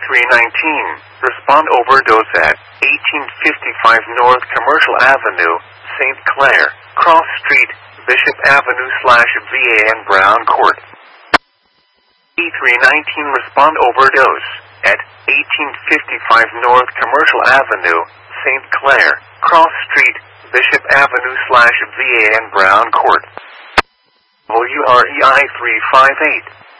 319, respond overdose at 1855 North Commercial Avenue, St. Clair, Cross Street, Bishop Avenue/VAN Brown Court. E319, respond overdose at 1855 North Commercial Avenue, St. Clair, Cross Street, Bishop Avenue/VAN Brown Court. WREI 358.